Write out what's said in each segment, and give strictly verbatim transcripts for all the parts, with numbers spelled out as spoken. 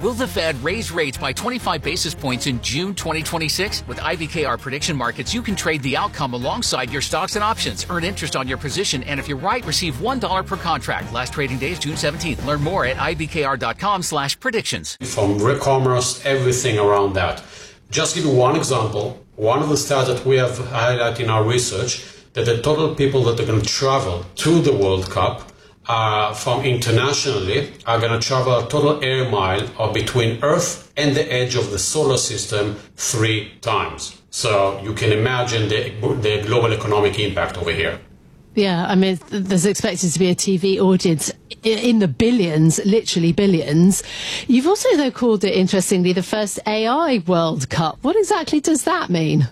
Will the Fed raise rates by twenty-five basis points in June twenty twenty-six? With I B K R Prediction Markets, you can trade the outcome alongside your stocks and options. Earn interest on your position, and if you're right, receive one dollar per contract. Last trading day is June seventeenth. Learn more at ibkr.com slash predictions. From e-commerce, everything around that. Just give you one example. One of the stats that we have highlighted in our research, that the total people that are going to travel to the World Cup uh, from internationally are going to travel a total air mile of between Earth and the edge of the solar system three times. So you can imagine the, the global economic impact over here. Yeah, I mean, there's expected to be a T V audience in the billions, literally billions. You've also, though, called it, interestingly, the first A I World Cup. What exactly does that mean?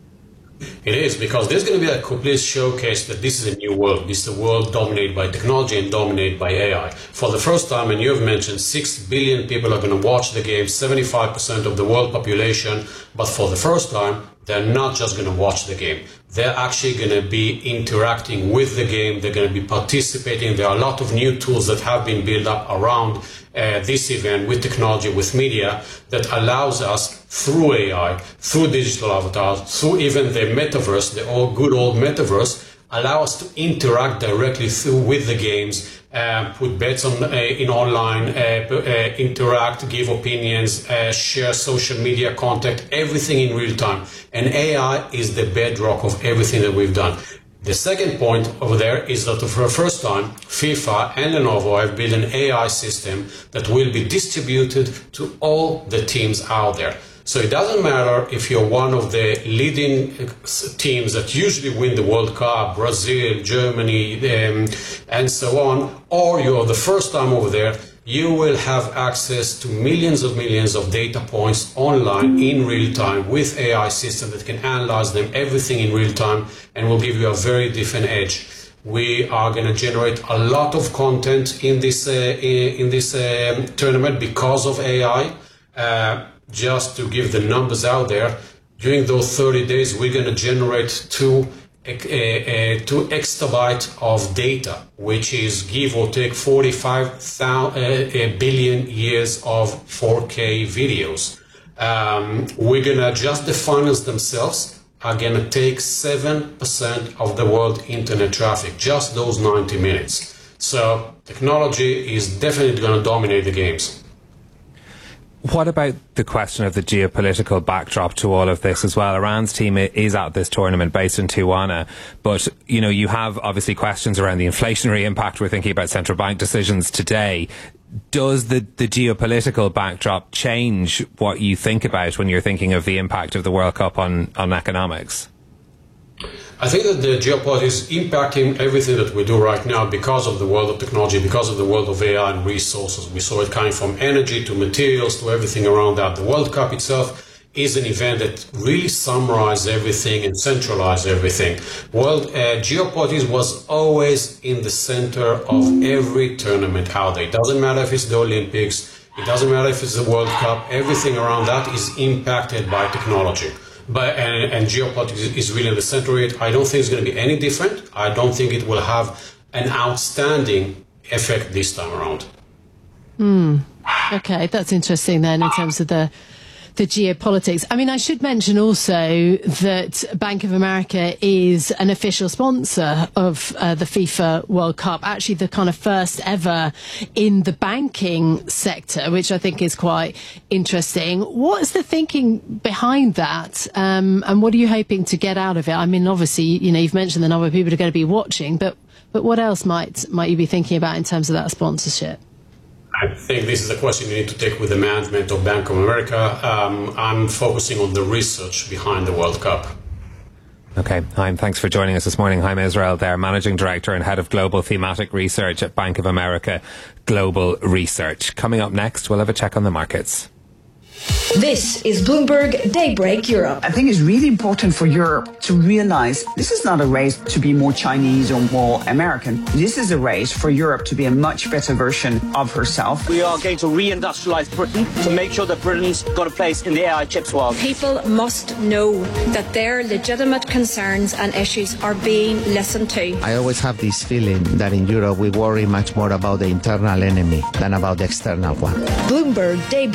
It is, because there's going to be a complete showcase that this is a new world. This is a world dominated by technology and dominated by A I. For the first time, and you have mentioned, six billion people are going to watch the game, seventy-five percent of the world population. But for the first time, they're not just going to watch the game. They're actually going to be interacting with the game. They're going to be participating. There are a lot of new tools that have been built up around uh, this event with technology, with media, that allows us through A I, through digital avatars, through even the metaverse, the old, good old metaverse, allow us to interact directly through with the games, uh, put bets on uh, in online, uh, uh, interact, give opinions, uh, share social media content, everything in real time. And A I is the bedrock of everything that we've done. The second point over there is that for the first time, FIFA and Lenovo have built an A I system that will be distributed to all the teams out there. So it doesn't matter if you're one of the leading teams that usually win the World Cup, Brazil, Germany, um, and so on, or you're the first time over there, you will have access to millions of millions of data points online in real time with A I system that can analyze them, everything in real time, and will give you a very different edge. We are going to generate a lot of content in this, uh, in this uh, tournament because of A I. Uh, Just to give the numbers out there, during those thirty days, we're going to generate two, uh, uh, two exabyte of data, which is give or take forty-five billion years of four K videos. Um, we're going to just the finals themselves are going to take seven percent of the world internet traffic, just those ninety minutes. So technology is definitely going to dominate the games. What about the question of the geopolitical backdrop to all of this as well? Iran's team is at this tournament based in Tijuana, but you know, you have obviously questions around the inflationary impact. We're thinking about central bank decisions today. Does the, the geopolitical backdrop change what you think about when you're thinking of the impact of the World Cup on, on economics? I think that the geopolitics is impacting everything that we do right now because of the world of technology, because of the world of A I and resources. We saw it coming from energy to materials to everything around that. The World Cup itself is an event that really summarizes everything and centralizes everything. World uh, geopolitics was always in the center of every tournament out there. It doesn't matter if it's the Olympics, it doesn't matter if it's the World Cup, everything around that is impacted by technology. But, and, and geopolitics is really in the center of it. I don't think it's going to be any different. I don't think it will have an outstanding effect this time around. Mm. Okay, that's interesting then in terms of the the geopolitics. I mean, I should mention also that Bank of America is an official sponsor of uh, the FIFA World Cup, actually the kind of first ever in the banking sector, which I think is quite interesting. What is the thinking behind that? Um, and what are you hoping to get out of it? I mean, obviously, you know, you've mentioned the number of people who are going to be watching, but, but what else might, might you be thinking about in terms of that sponsorship? I think this is a question you need to take with the management of Bank of America. Um, I'm focusing on the research behind the World Cup. Okay, Haim, thanks for joining us this morning. Haim Israel there, Managing Director and Head of Global Thematic Research at Bank of America Global Research. Coming up next, we'll have a check on the markets. This is Bloomberg Daybreak Europe. I think it's really important for Europe to realize this is not a race to be more Chinese or more American. This is a race for Europe to be a much better version of herself. We are going to reindustrialize Britain to make sure that Britain's got a place in the A I chips world. People must know that their legitimate concerns and issues are being listened to. I always have this feeling that in Europe we worry much more about the internal enemy than about the external one. Bloomberg Daybreak.